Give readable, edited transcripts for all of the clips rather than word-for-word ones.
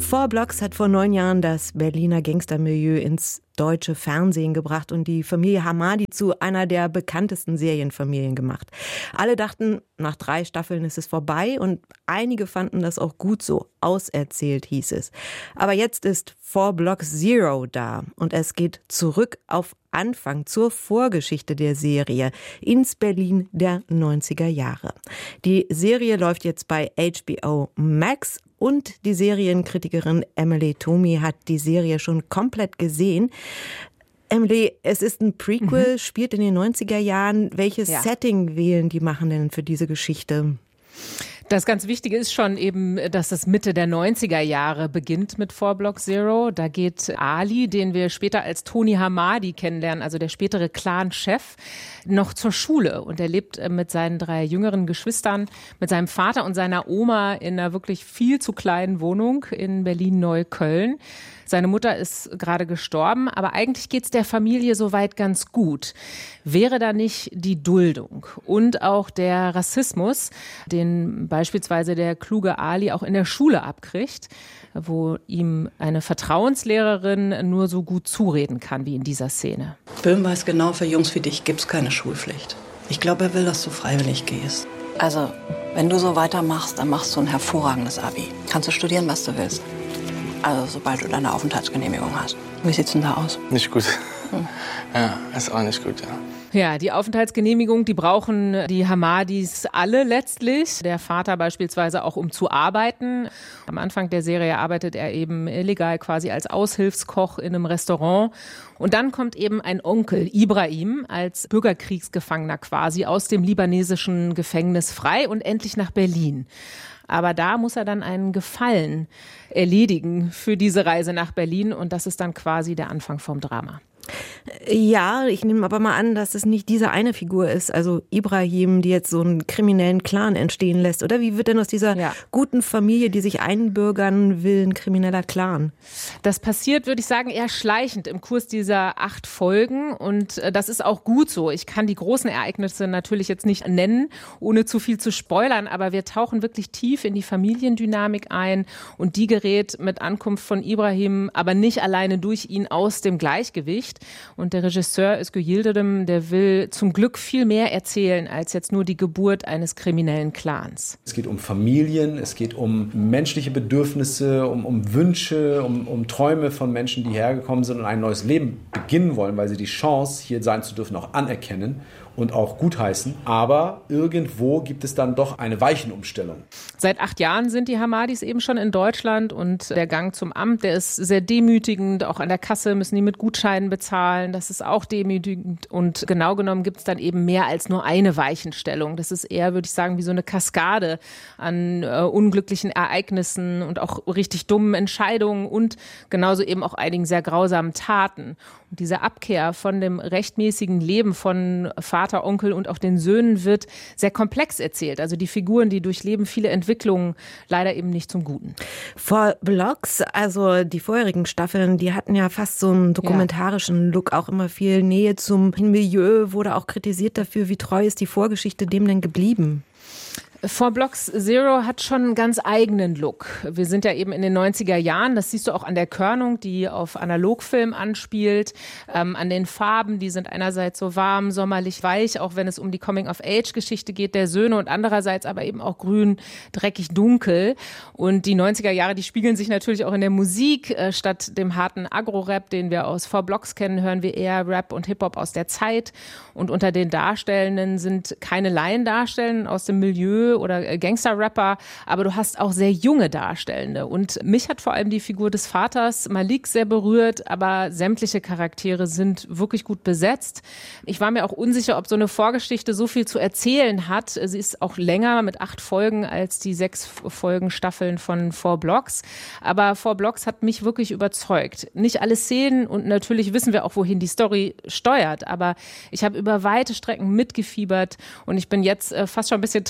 Four Blocks hat vor 9 Jahren das Berliner Gangstermilieu ins deutsche Fernsehen gebracht und die Familie Hamadi zu einer der bekanntesten Serienfamilien gemacht. Alle dachten, nach 3 Staffeln ist es vorbei und einige fanden das auch gut so. Auserzählt hieß es. Aber jetzt ist Four Blocks Zero da und es geht zurück auf Anfang zur Vorgeschichte der Serie ins Berlin der 90er Jahre. Die Serie läuft jetzt bei HBO Max und die Serienkritikerin Emily Tomey hat die Serie schon komplett gesehen. Emily, es ist ein Prequel, spielt in den 90er Jahren. Welches Setting wählen die Machenden für diese Geschichte? Das ganz Wichtige ist schon eben, dass es Mitte der 90er Jahre beginnt mit Four Block Zero. Da geht Ali, den wir später als Tony Hamadi kennenlernen, also der spätere Clan-Chef, noch zur Schule. Und er lebt mit seinen 3 jüngeren Geschwistern, mit seinem Vater und seiner Oma in einer wirklich viel zu kleinen Wohnung in Berlin-Neukölln. Seine Mutter ist gerade gestorben, aber eigentlich geht's der Familie soweit ganz gut. Wäre da nicht die Duldung und auch der Rassismus, den beispielsweise der kluge Ali auch in der Schule abkriegt, wo ihm eine Vertrauenslehrerin nur so gut zureden kann wie in dieser Szene. Böhm weiß genau, für Jungs wie dich gibt's keine Schulpflicht. Ich glaube, er will, dass du freiwillig gehst. Also, wenn du so weitermachst, dann machst du ein hervorragendes Abi. Kannst du studieren, was du willst. Also sobald du deine Aufenthaltsgenehmigung hast. Wie sieht's denn da aus? Nicht gut. Ja, ist auch nicht gut, ja. Ja, die Aufenthaltsgenehmigung, die brauchen die Hamadis alle letztlich. Der Vater beispielsweise auch, um zu arbeiten. Am Anfang der Serie arbeitet er eben illegal quasi als Aushilfskoch in einem Restaurant. Und dann kommt eben ein Onkel, Ibrahim, als Bürgerkriegsgefangener quasi aus dem libanesischen Gefängnis frei und endlich nach Berlin. Aber da muss er dann einen Gefallen erledigen für diese Reise nach Berlin und das ist dann quasi der Anfang vom Drama. Ja, ich nehme aber mal an, dass es nicht diese eine Figur ist, also Ibrahim, die jetzt so einen kriminellen Clan entstehen lässt. Oder wie wird denn aus dieser guten Familie, die sich einbürgern will, ein krimineller Clan? Das passiert, würde ich sagen, eher schleichend im Kurs dieser 8 Folgen und das ist auch gut so. Ich kann die großen Ereignisse natürlich jetzt nicht nennen, ohne zu viel zu spoilern, aber wir tauchen wirklich tief in die Familiendynamik ein und die gerät mit Ankunft von Ibrahim, aber nicht alleine durch ihn aus dem Gleichgewicht. Und der Regisseur Özgür Yildirim, der will zum Glück viel mehr erzählen als jetzt nur die Geburt eines kriminellen Clans. Es geht um Familien, es geht um menschliche Bedürfnisse, um Wünsche, um Träume von Menschen, die hergekommen sind und ein neues Leben beginnen wollen, weil sie die Chance, hier sein zu dürfen, auch anerkennen und auch gutheißen. Aber irgendwo gibt es dann doch eine Weichenumstellung. Seit 8 Jahren sind die Hamadis eben schon in Deutschland und der Gang zum Amt, der ist sehr demütigend. Auch an der Kasse müssen die mit Gutscheinen bezahlen. Das ist auch demütigend. Und genau genommen gibt es dann eben mehr als nur eine Weichenstellung. Das ist eher, würde ich sagen, wie so eine Kaskade an unglücklichen Ereignissen und auch richtig dummen Entscheidungen und genauso eben auch einigen sehr grausamen Taten. Und diese Abkehr von dem rechtmäßigen Leben von Vater, Onkel und auch den Söhnen wird sehr komplex erzählt. Also die Figuren, die durchleben viele Entwicklungen, leider eben nicht zum Guten. Four Blocks, also die vorherigen Staffeln, die hatten ja fast so einen dokumentarischen Look, auch immer viel Nähe zum Milieu, wurde auch kritisiert dafür. Wie treu ist die Vorgeschichte dem denn geblieben? Four Blocks Zero hat schon einen ganz eigenen Look. Wir sind ja eben in den 90er Jahren, das siehst du auch an der Körnung, die auf Analogfilm anspielt, an den Farben, die sind einerseits so warm, sommerlich weich, auch wenn es um die Coming-of-Age-Geschichte geht der Söhne und andererseits aber eben auch grün, dreckig, dunkel. Und die 90er Jahre, die spiegeln sich natürlich auch in der Musik. Statt dem harten Agro-Rap, den wir aus Four Blocks kennen, hören wir eher Rap und Hip-Hop aus der Zeit. Und unter den Darstellenden sind keine Laiendarstellenden aus dem Milieu oder Gangster-Rapper, aber du hast auch sehr junge Darstellende. Und mich hat vor allem die Figur des Vaters Malik sehr berührt, aber sämtliche Charaktere sind wirklich gut besetzt. Ich war mir auch unsicher, ob so eine Vorgeschichte so viel zu erzählen hat. Sie ist auch länger mit 8 Folgen als die 6 Folgen-Staffeln von Four Blocks. Aber Four Blocks hat mich wirklich überzeugt. Nicht alle Szenen und natürlich wissen wir auch, wohin die Story steuert, aber ich habe über weite Strecken mitgefiebert und ich bin jetzt fast schon ein bisschen traurig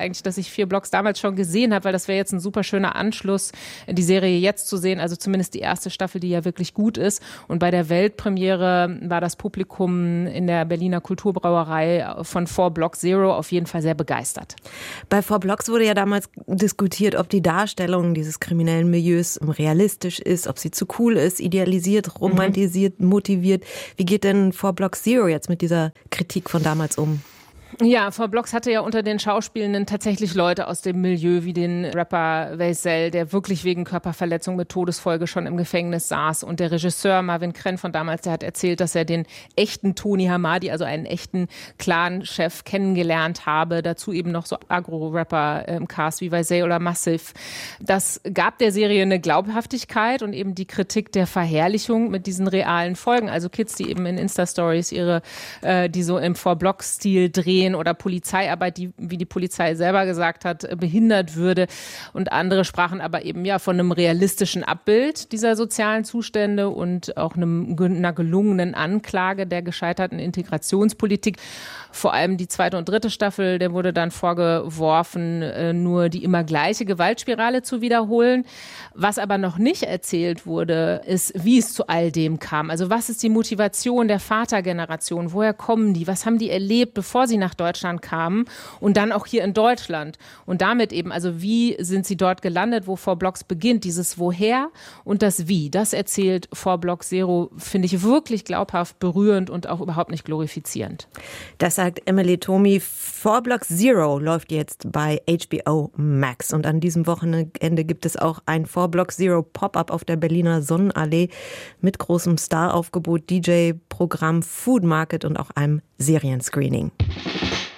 eigentlich, dass ich 4 Blocks damals schon gesehen habe, weil das wäre jetzt ein super schöner Anschluss, die Serie jetzt zu sehen, also zumindest die erste Staffel, die ja wirklich gut ist. Und bei der Weltpremiere war das Publikum in der Berliner Kulturbrauerei von 4 Block Zero auf jeden Fall sehr begeistert. Bei 4 Blocks wurde ja damals diskutiert, ob die Darstellung dieses kriminellen Milieus realistisch ist, ob sie zu cool ist, idealisiert, romantisiert, motiviert. Wie geht denn 4 Block Zero jetzt mit dieser Kritik von damals um? Ja, 4 Blocks hatte ja unter den Schauspielenden tatsächlich Leute aus dem Milieu, wie den Rapper Veysel, der wirklich wegen Körperverletzung mit Todesfolge schon im Gefängnis saß. Und der Regisseur Marvin Krenn von damals, der hat erzählt, dass er den echten Tony Hamadi, also einen echten Clan-Chef, kennengelernt habe. Dazu eben noch so Agro-Rapper im Cast wie Veysel oder Massive. Das gab der Serie eine Glaubhaftigkeit und eben die Kritik der Verherrlichung mit diesen realen Folgen. Also Kids, die eben in Insta-Stories die so im 4 Block-Stil drehen oder Polizeiarbeit, die, wie die Polizei selber gesagt hat, behindert würde. Und andere sprachen aber eben ja von einem realistischen Abbild dieser sozialen Zustände und auch einer gelungenen Anklage der gescheiterten Integrationspolitik. Vor allem die 2. und 3. Staffel, der wurde dann vorgeworfen, nur die immer gleiche Gewaltspirale zu wiederholen. Was aber noch nicht erzählt wurde, ist, wie es zu all dem kam. Also was ist die Motivation der Vatergeneration? Woher kommen die? Was haben die erlebt, bevor sie nach Deutschland kamen und dann auch hier in Deutschland? Und damit eben, also wie sind sie dort gelandet, wo 4 Blocks beginnt? Dieses Woher und das Wie, das erzählt 4 Block Zero, finde ich wirklich glaubhaft, berührend und auch überhaupt nicht glorifizierend. Das sagt Emily Thomy. 4 Block Zero läuft jetzt bei HBO Max. Und an diesem Wochenende gibt es auch ein 4 Block Zero Pop-Up auf der Berliner Sonnenallee mit großem Staraufgebot, DJ-Programm, Food Market und auch einem Serienscreening.